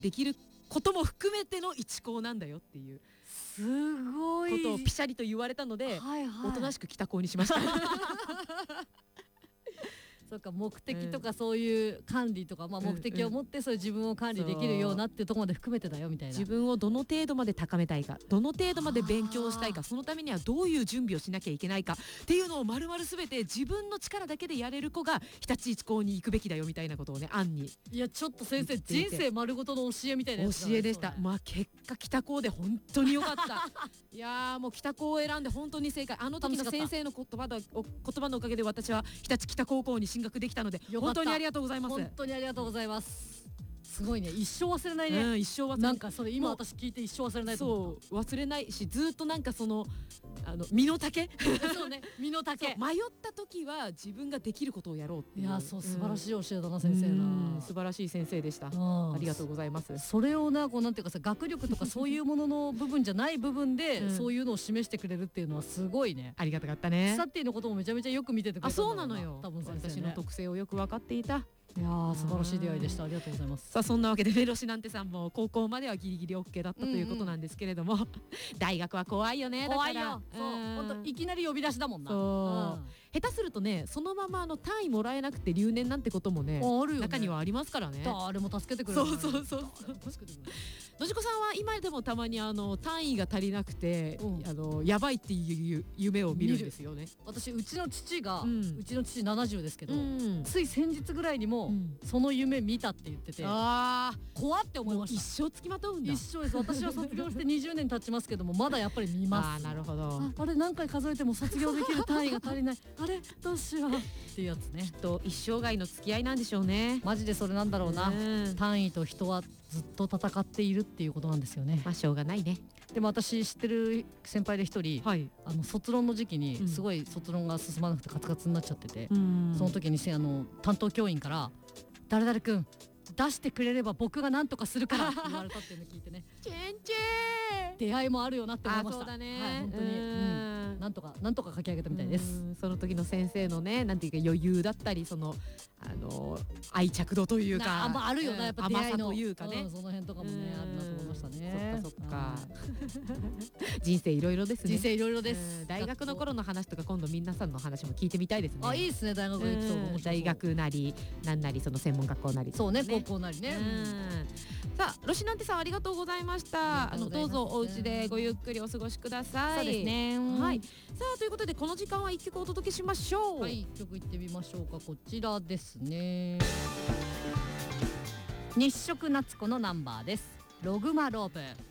できることも含めての一高なんだよっていうすごいことをピシャリと言われたので、 はいはい、 おとなしく北高にしましたそうか、目的とかそういう管理とか、目的を持ってそういう自分を管理できるようなっていうところまで含めてだよみたいな。 自分をどの程度まで高めたいか、どの程度まで勉強したいか、そのためにはどういう準備をしなきゃいけないかっていうのを丸々全て自分の力だけでやれる子が日立一高に行くべきだよみたいなことをね、案に。 いやちょっと先生人生丸ごとの教えみたいなやつ教えでした。結果北高で本当に良かったいやもう北高を選んで本当に正解。あの時の先生の言葉のおかげで私は日立北高校に進学できたので本当にありがとうございます。 本当にありがとうございます。すごいね、一生忘れないね、 一生忘れない。 なんかそれ今私聞いて一生忘れないと思った。 そう忘れないし、ずっとなんかその身の丈そうね、身の丈迷った時は自分ができることをやろうっていう。 いやそう素晴らしい教えだな、先生な。 素晴らしい先生でした。ありがとうございます。 それをな、こうなんていうかさ、学力とかそういうものの部分じゃない部分で、そういうのを示してくれるっていうのはすごいね。 ありがたかったね。 サッティのこともめちゃめちゃよく見ててくれたんだろうな。 そうなのよ。 多分先生ね、 私の特性をよく分かっていた。 いや素晴らしい出会いでした。ありがとうございます。 さあそんなわけでロシナンテさんも高校まではギリギリ OK だったということなんですけれども、大学は怖いよね。 怖いよ。そう本当いきなり呼び出しだもんな。 下手するとね、そのまま単位もらえなくて留年なんてこともね、中にはありますからね。 誰も助けてくれない。 そうのじこさんは今でもたまに単位が足りなくて、やばいっていう夢を見るんですよね。 私うちの父が、うちの父70ですけど、つい先日ぐらいにもその夢見たって言ってて、怖って思いました。 一生つきまとうんだ。 一生です。私は卒業して20年経ちますけども、まだやっぱり見ます。 なるほど。 あれ何回数えても卒業できる単位が足りないあれどうしようっていうやつね。 きっと一生涯の付き合いなんでしょうね。 マジでそれなんだろうな。単位と人はずっと戦っているっていうことなんですよね。 しょうがないね。 でも私知ってる先輩で一人、卒論の時期にすごい卒論が進まなくてカツカツになっちゃってて、その時に担当教員から「誰々君出してくれれば僕が何とかするから」って言われたっていうのを聞いてねチェンチェー出会いもあるよなって思いました。 そうだね、 本当に、なんとか書き上げたみたいです。 その時の先生のね、なんていうか余裕だったり、その愛着度というか、 あるよな、やっぱ出会いの甘さというかね、 その辺とかもねあるなと思いましたね。 そっか人生いろいろですね。 人生いろいろです。 大学の頃の話とか今度皆さんの話も聞いてみたいですね。 いいですね、大学エピソード。 大学なりなんなり、その専門学校なり、 そうね、高校なりね。 さあロシナンテさんありがとうございました。どうぞお家でごゆっくりお過ごしください。 そうですね。 はい。さあということでこの時間は一曲お届けしましょう。 はい、一曲いってみましょうか。こちらですね。日食夏子のナンバーです。ログマローブ。